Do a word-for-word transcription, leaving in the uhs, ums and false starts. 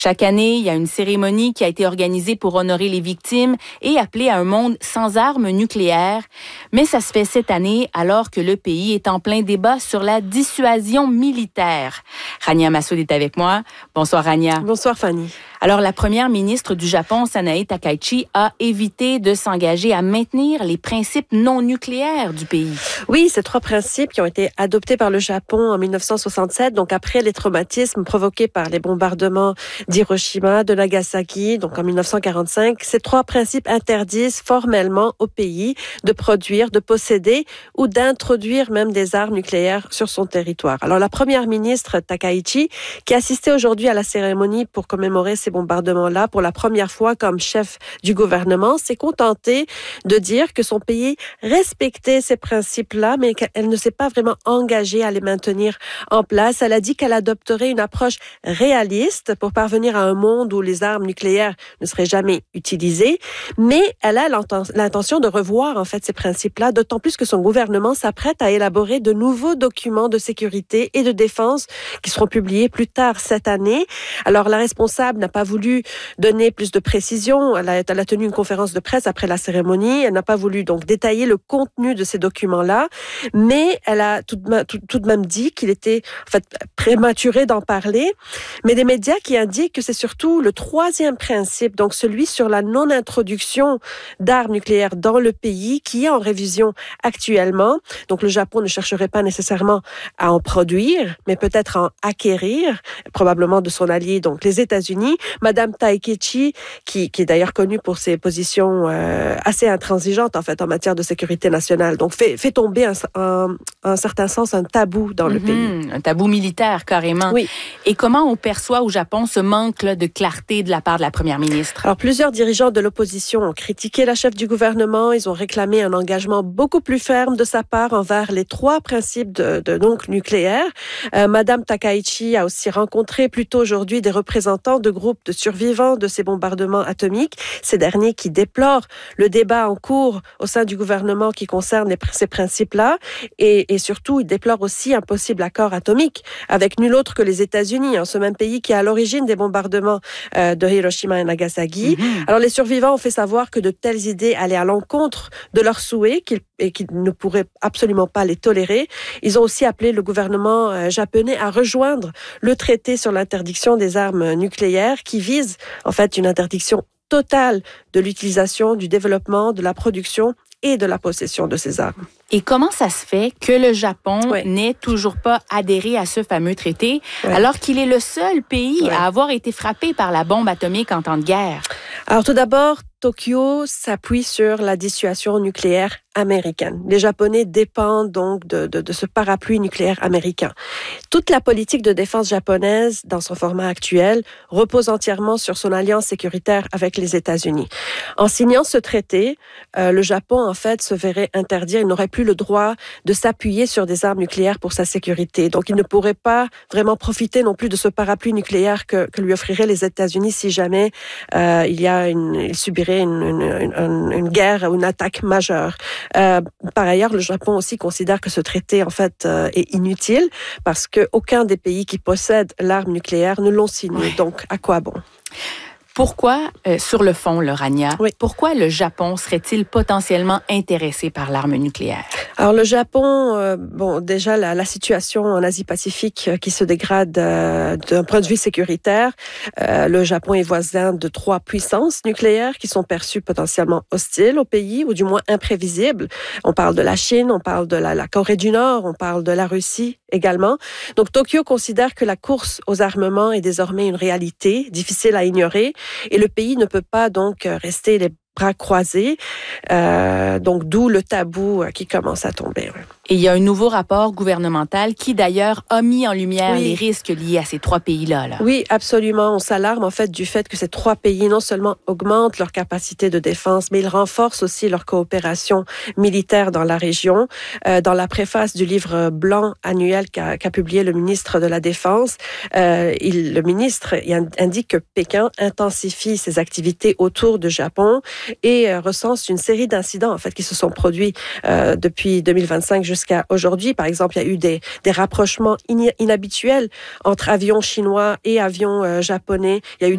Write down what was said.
Chaque année, il y a une cérémonie qui a été organisée pour honorer les victimes et appeler à un monde sans armes nucléaires. Mais ça se fait cette année alors que le pays est en plein débat sur la dissuasion militaire. Rania Massoud est avec moi. Bonsoir Rania. Bonsoir Fanny. Alors, la première ministre du Japon, Sanae Takaichi, a évité de s'engager à maintenir les principes non nucléaires du pays. Oui, ces trois principes qui ont été adoptés par le Japon en dix-neuf cent soixante-sept, donc après les traumatismes provoqués par les bombardements d'Hiroshima, de Nagasaki, donc en dix-neuf cent quarante-cinq, ces trois principes interdisent formellement au pays de produire, de posséder ou d'introduire même des armes nucléaires sur son territoire. Alors, la première ministre Takaichi, qui assistait aujourd'hui à la cérémonie pour commémorer ces bombardements-là pour la première fois comme chef du gouvernement, s'est contentée de dire que son pays respectait ces principes-là, mais qu'elle ne s'est pas vraiment engagée à les maintenir en place. Elle a dit qu'elle adopterait une approche réaliste pour parvenir à un monde où les armes nucléaires ne seraient jamais utilisées, mais elle a l'intention de revoir en fait ces principes-là, d'autant plus que son gouvernement s'apprête à élaborer de nouveaux documents de sécurité et de défense qui seront publiés plus tard cette année. Alors, la responsable n'a pas voulu donner plus de précisions. Elle a, elle a tenu une conférence de presse après la cérémonie. Elle n'a pas voulu donc détailler le contenu de ces documents-là, mais elle a tout de même, tout, tout de même dit qu'il était en fait prématuré d'en parler. Mais des médias qui indiquent que c'est surtout le troisième principe, donc celui sur la non-introduction d'armes nucléaires dans le pays, qui est en révision actuellement. Donc le Japon ne chercherait pas nécessairement à en produire, mais peut-être à en acquérir, probablement de son allié, donc les États-Unis. Madame Takaichi, qui, qui est d'ailleurs connue pour ses positions euh, assez intransigeantes en fait en matière de sécurité nationale, donc fait, fait tomber un, un, un certain sens un tabou dans mm-hmm, le pays. Un tabou militaire carrément. Oui. Et comment on perçoit au Japon ce manque là, de clarté de la part de la première ministre? Alors plusieurs dirigeants de l'opposition ont critiqué la chef du gouvernement. Ils ont réclamé un engagement beaucoup plus ferme de sa part envers les trois principes de, de donc nucléaire. Euh, Madame Takaichi a aussi rencontré plus tôt aujourd'hui des représentants de groupes de survivants de ces bombardements atomiques. Ces derniers qui déplorent le débat en cours au sein du gouvernement qui concerne les, ces principes-là. Et, et surtout, ils déplorent aussi un possible accord atomique avec nul autre que les États-Unis, hein, ce même pays qui est à l'origine des bombardements euh, de Hiroshima et Nagasaki. Mm-hmm. Alors, les survivants ont fait savoir que de telles idées allaient à l'encontre de leurs souhaits qu'ils, et qu'ils ne pourraient absolument pas les tolérer. Ils ont aussi appelé le gouvernement euh, japonais à rejoindre le traité sur l'interdiction des armes nucléaires qui vise en fait une interdiction totale de l'utilisation, du développement, de la production et de la possession de ces armes. Et comment ça se fait que le Japon oui. n'ait toujours pas adhéré à ce fameux traité, oui. alors qu'il est le seul pays oui. à avoir été frappé par la bombe atomique en temps de guerre? Alors tout d'abord, Tokyo s'appuie sur la dissuasion nucléaire américaine. Les Japonais dépendent donc de, de, de ce parapluie nucléaire américain. Toute la politique de défense japonaise, dans son format actuel, repose entièrement sur son alliance sécuritaire avec les États-Unis. En signant ce traité, euh, le Japon, en fait, se verrait interdire, il n'aurait plus le droit de s'appuyer sur des armes nucléaires pour sa sécurité. Donc, il ne pourrait pas vraiment profiter non plus de ce parapluie nucléaire que, que lui offriraient les États-Unis si jamais euh, il y a une, il subirait une, une, une, une guerre ou une attaque majeure. Euh, par ailleurs, le Japon aussi considère que ce traité, en fait, euh, est inutile parce qu'aucun des pays qui possèdent l'arme nucléaire ne l'ont signé. Oui. Donc, à quoi bon? Pourquoi, euh, sur le fond, le Rania, oui. pourquoi le Japon serait-il potentiellement intéressé par l'arme nucléaire? Alors le Japon, euh, bon déjà la, la situation en Asie-Pacifique euh, qui se dégrade euh, d'un point de vue sécuritaire. Euh, le Japon est voisin de trois puissances nucléaires qui sont perçues potentiellement hostiles au pays, ou du moins imprévisibles. On parle de la Chine, on parle de la, la Corée du Nord, on parle de la Russie également. Donc Tokyo considère que la course aux armements est désormais une réalité difficile à ignorer. Et le pays ne peut pas donc rester les bras croisés, euh, donc d'où le tabou qui commence à tomber. Ouais. Et il y a un nouveau rapport gouvernemental qui, d'ailleurs, a mis en lumière oui. les risques liés à ces trois pays-là. Là. Oui, absolument. On s'alarme, en fait, du fait que ces trois pays, non seulement augmentent leur capacité de défense, mais ils renforcent aussi leur coopération militaire dans la région. Euh, dans la préface du livre blanc annuel qu'a, qu'a publié le ministre de la Défense, euh, il, le ministre il indique que Pékin intensifie ses activités autour du Japon et euh, recense une série d'incidents, en fait, qui se sont produits euh, depuis deux mille vingt-cinq jusqu'à aujourd'hui. Par exemple, il y a eu des, des rapprochements in- inhabituels entre avions chinois et avions euh, japonais. Il y a eu